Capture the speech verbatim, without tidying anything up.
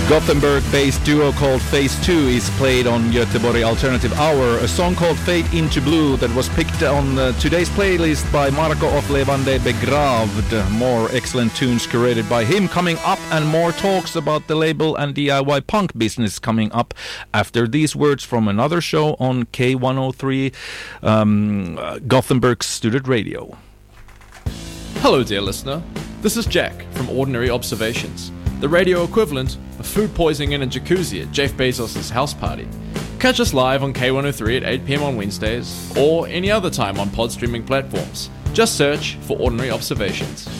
Gothenburg-based duo called Phase two is played on Göteborg Alternative Hour, a song called Fade Into Blue that was picked on uh, today's playlist by Marco of Levande Begravd. More excellent tunes curated by him coming up, and more talks about the label and D I Y punk business coming up after these words from another show on K one oh three, um, uh, Gothenburg Student Radio. Hello dear listener, this is Jack from Ordinary Observations, the radio equivalent of food poisoning in a jacuzzi at Jeff Bezos' house party. Catch us live on K one oh three at eight p.m. on Wednesdays, or any other time on pod streaming platforms. Just search for Ordinary Observations.